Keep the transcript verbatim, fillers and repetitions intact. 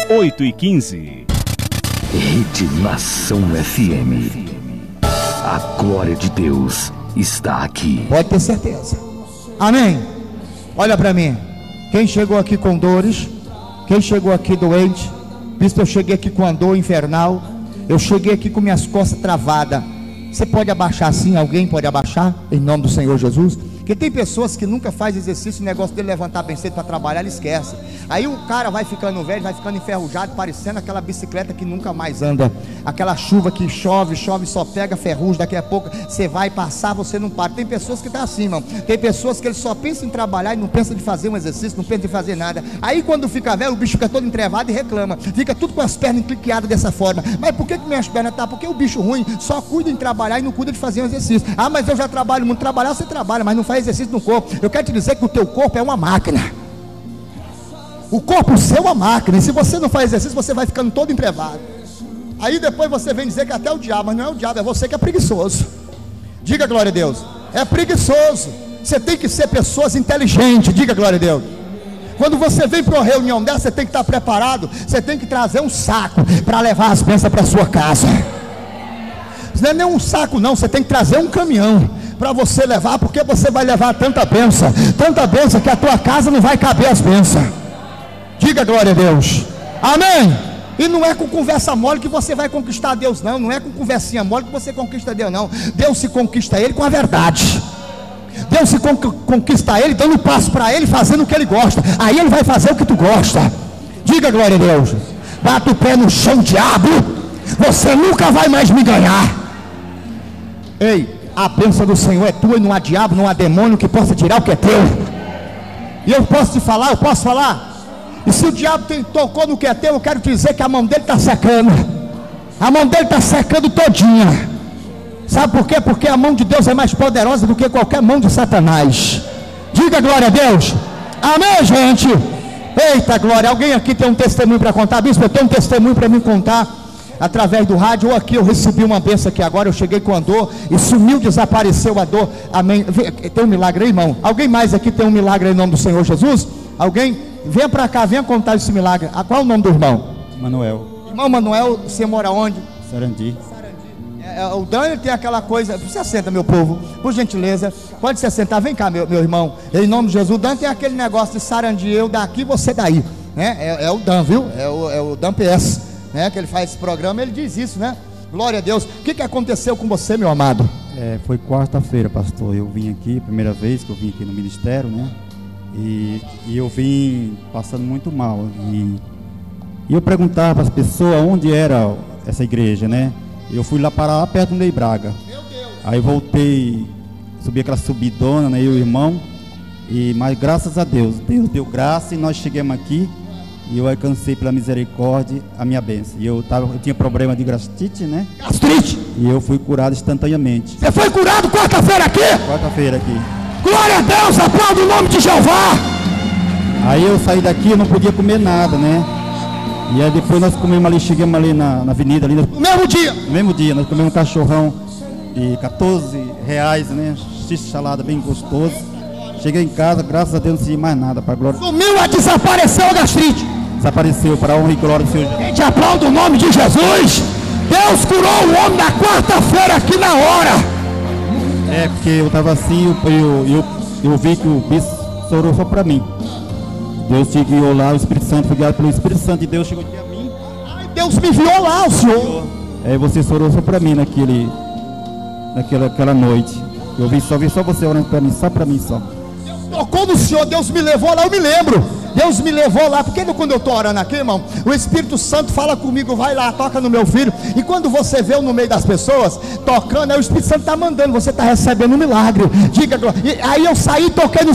oito e quinze. Rede Nação F M. A glória de Deus está aqui. Pode ter certeza. Amém. Olha para mim. Quem chegou aqui com dores, quem chegou aqui doente, bispo, eu cheguei aqui com a dor infernal, eu cheguei aqui com minhas costas travadas. Você pode abaixar assim? Alguém pode abaixar? Em nome do Senhor Jesus. Porque tem pessoas que nunca faz exercício, o negócio dele levantar bem cedo para trabalhar, ele esquece. Aí o cara vai ficando velho, vai ficando enferrujado, parecendo aquela bicicleta que nunca mais anda. Aquela chuva que chove, chove, só pega ferrugem, daqui a pouco você vai passar, você não para. Tem pessoas que estão assim, mano. Tem pessoas que ele só pensa em trabalhar e não pensa de fazer um exercício, não pensa de fazer nada. Aí quando fica velho, o bicho fica todo entrevado e reclama. Fica tudo com as pernas encliqueadas dessa forma. Mas por que que minhas pernas tá? Porque o bicho ruim só cuida em trabalhar e não cuida de fazer um exercício. Ah, mas eu já trabalho muito. Trabalhar você trabalha, mas não faz exercício no corpo. Eu quero te dizer que o teu corpo é uma máquina. O corpo seu é uma máquina. E se você não faz exercício, você vai ficando todo entrevado. Aí depois você vem dizer que até o diabo, mas não é o diabo, é você que é preguiçoso. Diga glória a Deus. É preguiçoso. Você tem que ser pessoas inteligentes. Diga glória a Deus. Quando você vem para uma reunião dessa, você tem que estar preparado. Você tem que trazer um saco para levar as bênçãos para sua casa. Não é nem um saco não, você tem que trazer um caminhão para você levar, porque você vai levar tanta bênção, tanta bênção que a tua casa não vai caber as bênçãos. Diga glória a Deus. Amém. E não é com conversa mole que você vai conquistar Deus, não. Não é com conversinha mole que você conquista Deus, não. Deus se conquista Ele com a verdade. Deus se conquista Ele dando passo para Ele, fazendo o que Ele gosta. Aí Ele vai fazer o que tu gosta. Diga glória a Deus. Bata o pé no chão, diabo. Você nunca vai mais me ganhar. Ei, a bênção do Senhor é tua e não há diabo, não há demônio que possa tirar o que é teu. E eu posso te falar, eu posso falar. E se o diabo te tocou no que é teu, eu quero te dizer que a mão dele está secando. A mão dele está secando todinha. Sabe por quê? Porque a mão de Deus é mais poderosa do que qualquer mão de Satanás. Diga glória a Deus. Amém, gente. Eita glória. Alguém aqui tem um testemunho para contar? Bispo, eu tenho um testemunho para me contar. Através do rádio, ou aqui eu recebi uma bênção aqui agora, eu cheguei com a dor e sumiu, desapareceu a dor. Amém. Tem um milagre aí, irmão? Alguém mais aqui tem um milagre aí em nome do Senhor Jesus? Alguém? Venha para cá, venha contar esse milagre. Ah, qual é o nome do irmão? Manuel. Irmão Manuel, você mora onde? Sarandi. É, o Daniel tem aquela coisa. Você assenta, meu povo, por gentileza. Pode se assentar, vem cá, meu, meu irmão. Em nome de Jesus. O Dan tem aquele negócio de Sarandi, eu daqui, você daí, né? É, é o Dan, viu? É o, é o Dan P S, né? Que ele faz esse programa, ele diz isso, né? Glória a Deus. O que, que aconteceu com você, meu amado? É, foi quarta-feira, pastor. Eu vim aqui, primeira vez que eu vim aqui no ministério, né? E, e eu vim passando muito mal. E, e eu perguntava para as pessoas onde era essa igreja, né? Eu fui lá parar lá perto do Ney Braga. Meu Deus. Aí voltei, subi aquela subidona, né? Eu e o irmão. E, mas graças a Deus, Deus deu graça e nós chegamos aqui. E eu alcancei pela misericórdia a minha bênção. E eu, tava, eu tinha problema de gastrite, né? Gastrite? E eu fui curado instantaneamente. Você foi curado quarta-feira aqui? Quarta-feira aqui. Glória a Deus, aplauda o nome de Jeová. Aí eu saí daqui, eu não podia comer nada, né? E aí depois nós comemos ali, chegamos ali na, na avenida ali. No mesmo dia? No mesmo dia, nós comemos um cachorrão de quatorze reais, né? X-salada bem gostoso. Cheguei em casa, graças a Deus não tinha mais nada, para glória. Sumiu, a desapareceu a gastrite. Desapareceu, para a honra e glória do Senhor. Gente, aplauda o nome de Jesus. Deus curou o homem na quarta-feira aqui na hora. É, porque eu estava assim, eu, eu, eu, eu vi que o bispo orou só para mim. Deus te guiou lá, o Espírito Santo foi guiado pelo Espírito Santo e Deus chegou aqui a mim. Ai, Deus me enviou lá, o Senhor. É, você orou só para mim naquele, naquela aquela noite. Eu vi só, vi só você orando para mim, só para mim só. Deus tocou no Senhor, Deus me levou lá, eu me lembro. Deus me levou lá, porque quando eu estou orando aqui, irmão, o Espírito Santo fala comigo, vai lá, toca no meu filho. E quando você vê eu no meio das pessoas, tocando, aí o Espírito Santo está mandando, você está recebendo um milagre. Diga, e aí eu saí, toquei no